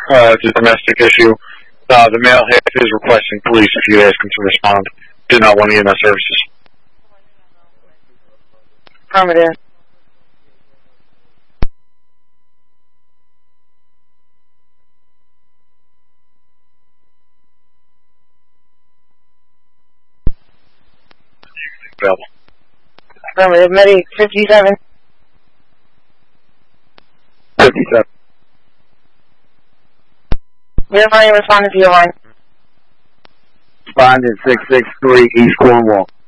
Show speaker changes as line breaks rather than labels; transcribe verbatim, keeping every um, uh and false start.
Uh, it's a domestic issue. Uh, the male half is requesting police if you ask him to respond. Did not want E M S services.
Affirmative.
Available.
Affirmative. Medic fifty-seven.
fifty-seven.
Verifying responding to your line.
Respondent six six three East Cornwall.